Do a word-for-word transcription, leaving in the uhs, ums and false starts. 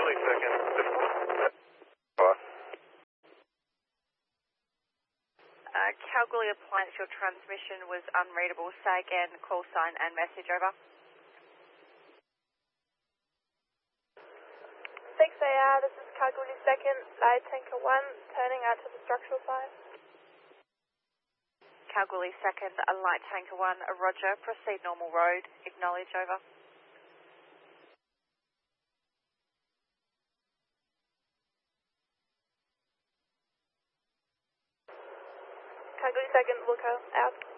Kalgoorlie second. Uh, Kalgoorlie Appliance, your transmission was unreadable. Say again, call sign and message, over. six A R, this is Kalgoorlie second, light tanker one, turning out to the structural side. Kalgoorlie second, a light tanker one, a roger, proceed normal road, acknowledge, over. Kalgoorlie second, Wilco, out.